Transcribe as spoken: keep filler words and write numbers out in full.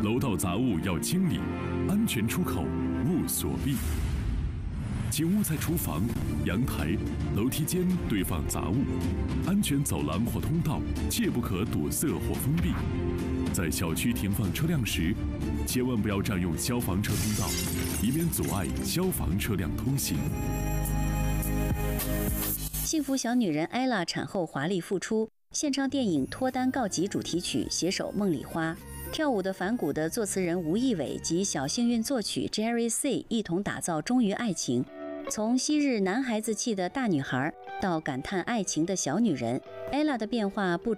楼道杂物要清理，安全出口勿锁闭。请勿在厨房、阳台、楼梯间堆放杂物，安全走廊或通道切不可堵塞或封闭。在小区停放车辆时，千万不要占用消防车通道，以免阻碍消防车辆通行。 幸福小女人艾拉产后华丽复出，献唱电影《脱单告急》主题曲，携手梦里花。跳舞的反骨的作词人吴亦伟及小幸运作曲 Jerry C 一同打造忠于爱情。从昔日男孩子气的大女孩，到感叹爱情的小女人，艾拉的变化不